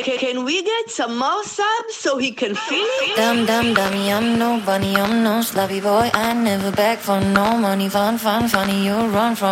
Can we get some more subs so he can feel it? Dumb, dumb, dummy, I'm no bunny, I'm no sloppy boy. I never beg for no money, fun, fun, funny, you run from